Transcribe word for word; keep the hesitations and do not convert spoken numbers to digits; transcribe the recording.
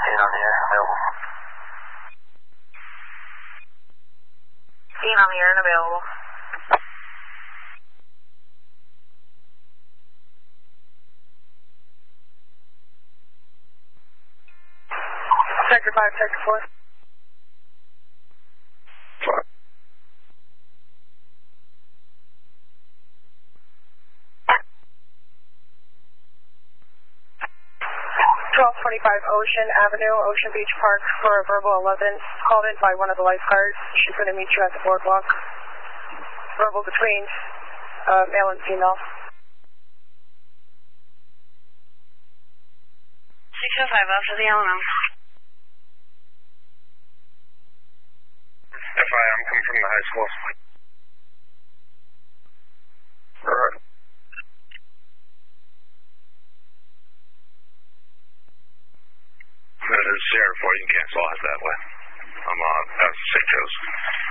Scene on the air, available. Scene on the air and available. Sector five, sector four. Four. twelve twenty-five Ocean Avenue, Ocean Beach Park for a verbal eleven, called in by one of the lifeguards. She's going to meet you at the boardwalk. Verbal between uh, male and female. six oh five Alpha the Alamo. F I, I'm coming from the high school. Alright. This is Sierra four, you can cancel out that way. I'm on, uh, Saint Joe's.